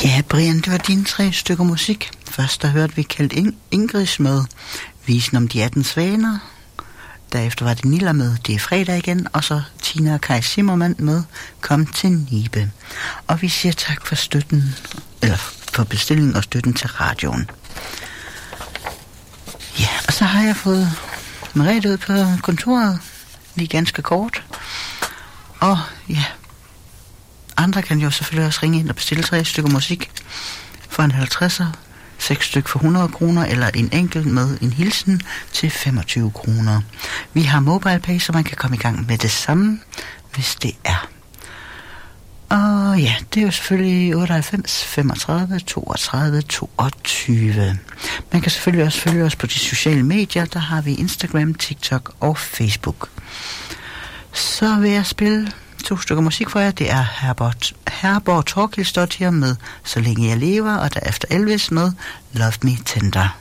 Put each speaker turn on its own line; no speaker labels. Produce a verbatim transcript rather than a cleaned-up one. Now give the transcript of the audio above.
Ja, Brian, det var dine tre stykker musik. Først der hørte vi Kjeld In- Ingrids med Visen om de atten svaner. Derefter var det Nilla med Det er fredag igen. Og så Tina og Kai Zimmermann med Kom til Nibe. Og vi siger tak for støtten, eller for bestillingen og støtten til radioen. Ja, og så har jeg fået Merete ud på kontoret. Lige ganske kort. Og ja, andre kan jo selvfølgelig også ringe ind og bestille tre stykker musik for en halvtredser, seks stykker for hundrede kroner, eller en enkelt med en hilsen til femogtyve kroner. Vi har MobilePay, så man kan komme i gang med det samme, hvis det er. Og ja, det er jo selvfølgelig otteoghalvfems femogtredive toogtredive toogtyve. Man kan selvfølgelig også følge os på de sociale medier. Der har vi Instagram, TikTok og Facebook. Så vil jeg spille to stykker musik for jer. Det er Herbert, Herbert Torkildstad her med Så længe jeg lever, og derefter Elvis med Love Me Tender.